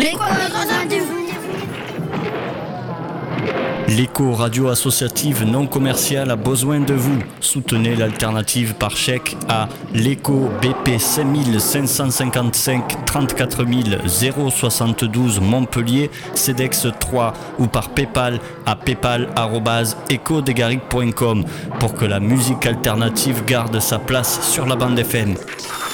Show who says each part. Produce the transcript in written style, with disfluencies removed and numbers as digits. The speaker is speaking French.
Speaker 1: L'écho radio associative non commerciale a besoin de vous. Soutenez l'alternative par chèque à l'écho BP 5555 34 072 Montpellier, CEDEX 3 ou par PayPal à paypal@ecodegaric.com pour que la musique alternative garde sa place sur la bande FM.